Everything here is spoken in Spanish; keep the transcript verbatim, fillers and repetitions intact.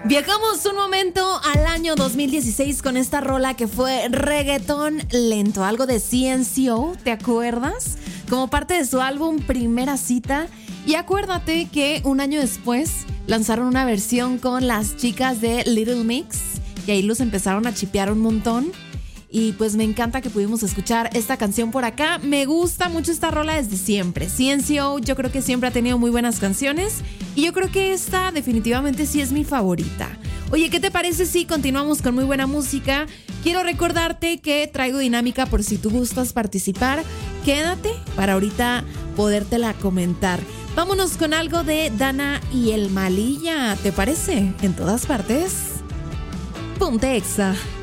Viajamos un momento al año dos mil dieciséis con esta rola que fue reggaetón lento, algo de C N C O, ¿te acuerdas? Como parte de su álbum Primera Cita. Y acuérdate que un año después lanzaron una versión con las chicas de Little Mix y ahí los empezaron a chipear un montón. Y pues me encanta que pudimos escuchar esta canción por acá. Me gusta mucho esta rola desde siempre. C N C O yo creo que siempre ha tenido muy buenas canciones y yo creo que esta definitivamente sí es mi favorita. Oye, ¿qué te parece si continuamos con muy buena música? Quiero recordarte que traigo dinámica por si tú gustas participar. Quédate para ahorita podértela comentar. Vámonos con algo de Dana y el Malilla, ¿te parece? En todas partes. Ponte Exa.